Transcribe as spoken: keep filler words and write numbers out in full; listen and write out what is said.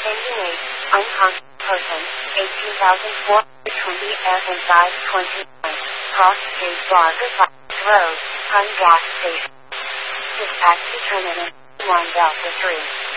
Engine eight, unconscious person, eighteen thousand four hundred twenty F and five twenty-nine, Cross Street, Barker Road, Hun Gas Station. Dispatch determinant, one Delta three.